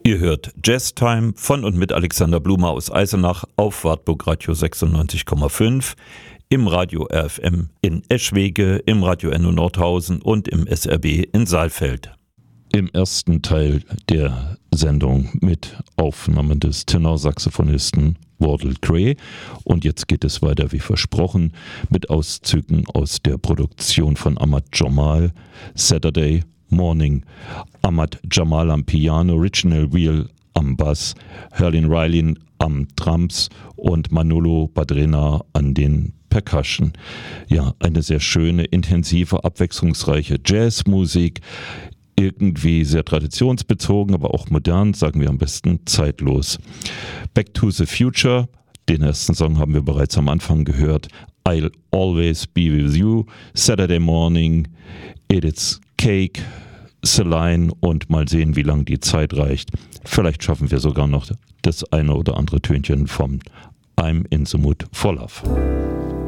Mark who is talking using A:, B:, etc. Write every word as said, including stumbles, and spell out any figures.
A: Ihr hört Jazz Time von und mit Alexander Blumer aus Eisenach auf Wartburg Radio sechsundneunzig Komma fünf, im Radio R F M in Eschwege, im Radio Enno Nordhausen und im S R B in Saalfeld. Im ersten Teil der Sendung mit Aufnahmen des Tenorsaxophonisten Wardell Gray. Und jetzt geht es weiter wie versprochen mit Auszügen aus der Produktion von Ahmad Jamal, Saturday Morning. Ahmad Jamal am Piano, Reginald Wheel am Bass, Herlin Riley am Drums und Manolo Badrena an den Percussion. Ja, eine sehr schöne, intensive, abwechslungsreiche Jazzmusik. Irgendwie sehr traditionsbezogen, aber auch modern, sagen wir am besten zeitlos. Back to the Future, den ersten Song haben wir bereits am Anfang gehört. I'll Always Be With You, Saturday Morning, Edith's Cake, Celine und mal sehen, wie lange die Zeit reicht. Vielleicht schaffen wir sogar noch das eine oder andere Tönchen vom I'm in the Mood for Love.